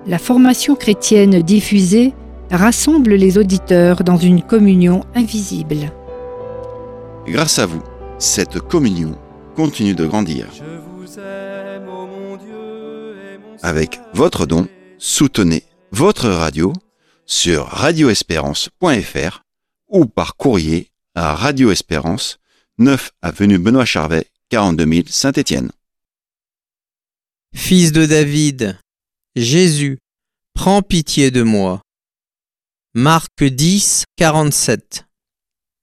La formation chrétienne diffusée rassemble les auditeurs dans une communion invisible. Grâce à vous, cette communion continue de grandir. Avec votre don, soutenez votre radio sur radioespérance.fr ou par courrier à Radio Espérance, 9 avenue Benoît Charvet, 42 000 Saint-Étienne. Fils de David, Jésus, prends pitié de moi. Marc 10, 47.